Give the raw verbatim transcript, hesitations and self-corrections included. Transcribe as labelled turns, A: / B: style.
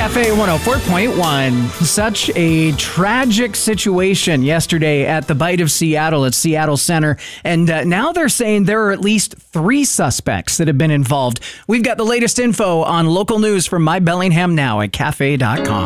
A: Cafe one oh four point one. Such a tragic situation yesterday at the Bite of Seattle at Seattle Center. And uh, now they're saying there are at least three suspects that have been involved. We've got the latest info on local news from My Bellingham Now at cafe dot com.